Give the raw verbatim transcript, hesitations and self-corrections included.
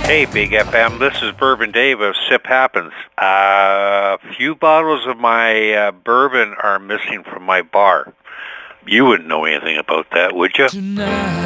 Hey, Big F M, this is Bourbon Dave of Sip Happens. A uh, few bottles of my uh, bourbon are missing from my bar. You wouldn't know anything about that, would you? Tonight.